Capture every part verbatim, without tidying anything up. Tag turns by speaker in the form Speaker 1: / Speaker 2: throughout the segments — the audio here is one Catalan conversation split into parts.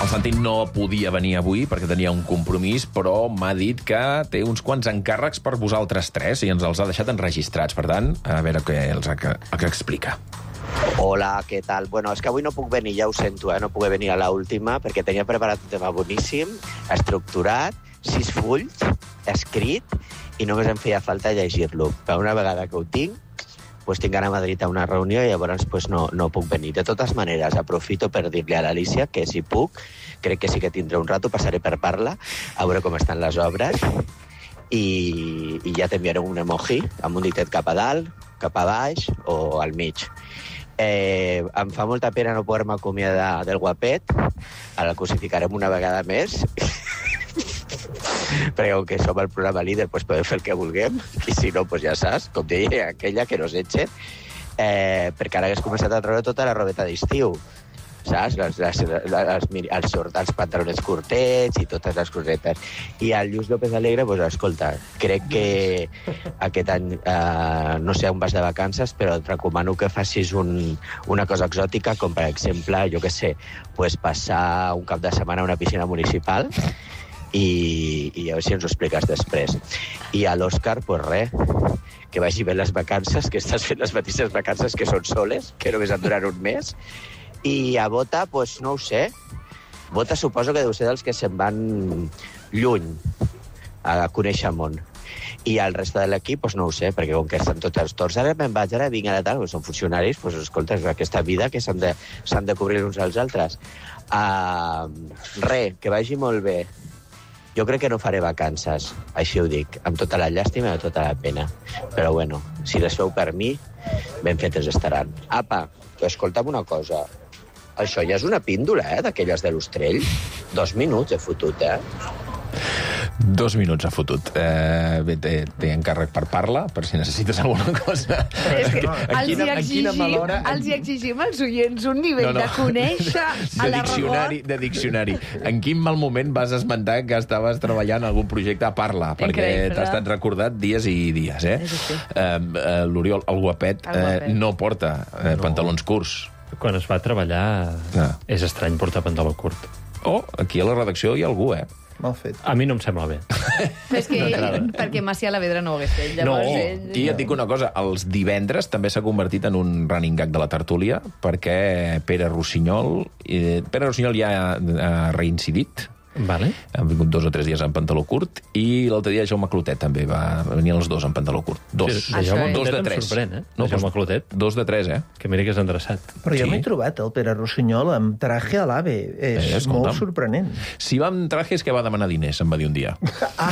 Speaker 1: El Santi no podia venir avui perquè tenia un compromís, però m'ha dit que té uns quants encàrrecs per vosaltres tres i ens els ha deixat enregistrats. Per tant, a veure què els ha, que, que explica.
Speaker 2: Hola, què tal? Bueno, és que avui no puc venir, ja ho sento, eh? No puc venir a l'última perquè tenia preparat un tema boníssim, estructurat, sis fulls, escrit, i només em feia falta llegir-lo. Per una vegada que ho tinc, pues tinc d'anar a Madrid a una reunió i llavors pues no, no puc venir. De totes maneres, aprofito per dir-li a l'Alícia que si puc, crec que sí que tindré un rato, passaré per Parla, a veure com estan les obres, i, i ja t'enviaré un emoji amb un ditet cap a dalt, cap a baix o al mig. Eh, em fa molta pena no poder-me acomiadar del guapet, el crucificarem una vegada més, perquè com que som el programa líder pues podem fer el que vulguem, i si no, pues ja saps, com deia aquella, que nos echen, eh, perquè ara hagués començat a treure tota la robeta d'estiu, saps? Les, les, les, les, els, els pantalons curtets i totes les cosetes. I el Lluís López Alegre, pues, escolta, crec que aquest any eh, no sé on vas de vacances, però et recomano que facis un, una cosa exòtica, com per exemple, jo què sé, pues, passar un cap de setmana a una piscina municipal, i, i a veure si ens ho expliques després. I a l'Òscar, pues res, que vagi bé les vacances, que estàs fent les mateixes vacances que són soles, que només en duran un mes. I a Bota, pues no ho sé. Bota suposo que deu ser dels que se'n van lluny a conèixer món. I el reste de l'equip, pues no ho sé, perquè com que estan tots els torns, ara me'n vaig, ara vinc, ara tal, són funcionaris, pues escolta, és aquesta vida que s'han de, s'han de cobrir uns als altres. Uh, res, que vagi molt bé. Jo crec que no faré vacances, així ho dic, amb tota la llàstima i tota la pena. Però bueno, si les feu per mi, ben fetes estaran. Apa, escolta'm una cosa. Això ja és una píndola, eh, d'aquelles de l'Ostrell. Dos minuts he fotut, eh?
Speaker 1: Dos minuts ha fotut. Eh, bé, té, té encàrrec per Parla, per si necessites alguna cosa.
Speaker 3: És que
Speaker 1: en
Speaker 3: els,
Speaker 1: quina,
Speaker 3: hi
Speaker 1: en
Speaker 3: exigim,
Speaker 1: quina malhora...
Speaker 3: els hi exigim als oients un nivell no, no. de conèixer
Speaker 1: de
Speaker 3: a la
Speaker 1: diccionari, de diccionari. En quin mal moment vas esmentar que estaves treballant en algun projecte a Parla? Perquè
Speaker 3: Increïble.
Speaker 1: t'ha estat recordat dies i dies, eh?
Speaker 3: Sí.
Speaker 1: eh, eh L'Oriol, el guapet,
Speaker 3: El guapet.
Speaker 1: Eh, no porta eh,
Speaker 4: No.
Speaker 1: pantalons curts.
Speaker 4: Quan es va treballar,
Speaker 1: Ah.
Speaker 4: és estrany portar pantaló curt.
Speaker 1: O, aquí a la redacció hi ha algú, eh?
Speaker 5: Mal fet.
Speaker 4: A mi no em sembla bé.
Speaker 3: Però és que ell, perquè Macià Lavedra no ho hagués fet. Llavors,
Speaker 4: No.
Speaker 3: ell...
Speaker 1: I et dic una cosa, els divendres també s'ha convertit en un running gag de la tertúlia, perquè Pere Rossinyol... Eh, Pere Rossinyol ja ha, ha reincidit,
Speaker 4: Vale.
Speaker 1: han vingut dos o tres dies en pantaló curt, i l'altre dia Jaume Clotet també va venir els dos en pantaló curt. Dos.
Speaker 4: Sí, de Jaume
Speaker 1: dos
Speaker 4: Clotet
Speaker 1: de
Speaker 4: em
Speaker 1: tres.
Speaker 4: sorprèn, eh?
Speaker 1: No,
Speaker 4: De Jaume
Speaker 1: doncs,
Speaker 4: Clotet.
Speaker 1: Dos de tres, eh?
Speaker 4: Que mira que és endreçat.
Speaker 5: Però jo
Speaker 1: Sí.
Speaker 5: m'he trobat el Pere Rossinyol amb traje a l'AVE. És
Speaker 1: Eh, escolta'm.
Speaker 5: molt sorprenent.
Speaker 1: Si va amb trajes, que va demanar diners, em va dir un dia.
Speaker 5: Ah,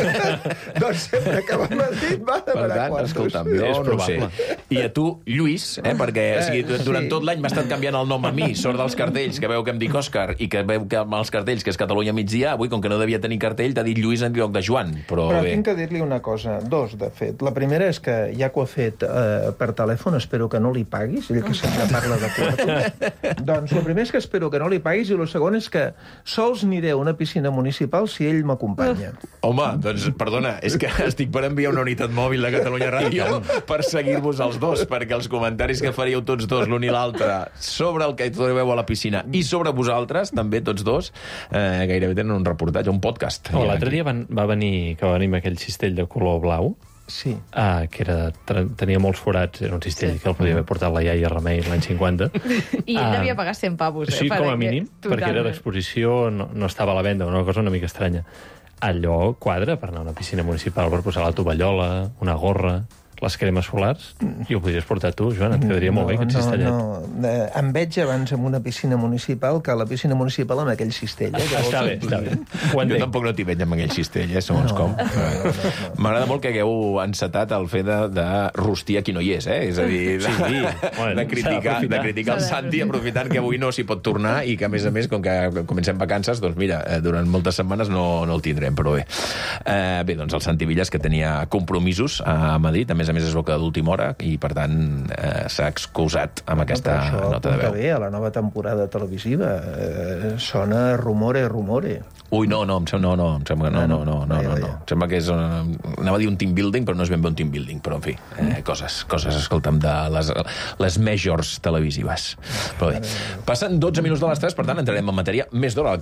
Speaker 5: doncs sempre que va a Madrid va
Speaker 1: Per
Speaker 5: demanar
Speaker 1: tant,
Speaker 5: quantos.
Speaker 1: escolta'm,
Speaker 4: És
Speaker 1: jo no ho sé.
Speaker 4: probable.
Speaker 1: I a tu, Lluís, eh, perquè o sigui,
Speaker 5: Eh,
Speaker 1: durant
Speaker 5: sí.
Speaker 1: tot l'any m'ha estat canviant el nom a mi, sort dels cartells, que veu que em dic Òscar, i que veu que amb els cartells, que és Catalunya migdia, avui, com que no devia tenir cartell, t'ha dit Lluís en lloc de Joan, però,
Speaker 5: Però
Speaker 1: bé.
Speaker 5: tinc que dir-li una cosa, dos, de fet. La primera és que, ja que ho ha fet eh, per telèfon, espero que no li paguis, ell que sempre parla de quartos. Doncs el primer és que espero que no li paguis, i el segon és que sols aniré a una piscina municipal si ell m'acompanya.
Speaker 1: Home, doncs, perdona, és que estic per enviar una unitat mòbil de Catalunya Ràdio per seguir-vos els dos, perquè els comentaris que faríeu tots dos, l'un i l'altre, sobre el que trobeu a la piscina i sobre vosaltres, també tots dos, eh, gairebé tenen un reportatge, un podcast.
Speaker 4: Oh, L'altre dia van, va venir, que va venir amb aquell cistell de color blau,
Speaker 5: Sí.
Speaker 4: ah, que era, tenia molts forats, era un cistell sí. que el podia haver portat la iaia Remei l'any cinquanta.
Speaker 3: I ell
Speaker 4: Ah,
Speaker 3: devia pagar cent pavos, eh?
Speaker 4: Sí, com a
Speaker 3: perquè-
Speaker 4: mínim, perquè era
Speaker 3: Totalment.
Speaker 4: d'exposició, no, no estava a la venda, una cosa una mica estranya. Allò quadra per anar a una piscina municipal, per posar la tovallola, una gorra, les cremes solars, i ho podries portar tu, Joan, et quedaria molt bé aquest cistellet.
Speaker 5: No, no. Eh, em veig abans en una piscina municipal que a la piscina municipal amb aquell cistell. Eh, que
Speaker 4: Està
Speaker 5: vols
Speaker 4: bé, està bé.
Speaker 1: Jo
Speaker 4: Ho entenc.
Speaker 1: tampoc no t'hi veig amb aquell cistell, eh, segons
Speaker 5: No,
Speaker 1: com.
Speaker 5: no, no, no.
Speaker 1: M'agrada molt que hagueu encetat el fet de, de rostir a qui no hi és, eh? És a dir, de,
Speaker 4: Sí, bueno,
Speaker 1: de criticar,
Speaker 4: s'ha
Speaker 1: de
Speaker 4: d'aprofitar.
Speaker 1: criticar el
Speaker 3: S'ha
Speaker 1: Santi
Speaker 3: d'aprofitar.
Speaker 1: aprofitant que avui no s'hi pot tornar i que, a més a més, com que comencem vacances, doncs mira, eh, durant moltes setmanes no, no el tindrem, però bé. Eh, bé, doncs el Santi Villas, que tenia compromisos a Madrid, a més a més es veu que d'última hora, i per tant eh, s'ha excusat amb aquesta
Speaker 5: Però això
Speaker 1: nota de
Speaker 5: apunta
Speaker 1: veu.
Speaker 5: bé a la nova temporada televisiva. Eh, sona rumore, rumore.
Speaker 1: Ui, no, no, em sembla, no, no, em sembla que no, no, no, no, no, no. Em sembla que és una, anava a dir un team building, però no és ben bé un team building, però en fi, eh, coses, coses, escolta'm, de les, les majors televisives. Però bé, passen dotze minuts de les tres, per tant, entrarem en matèria més d'hora.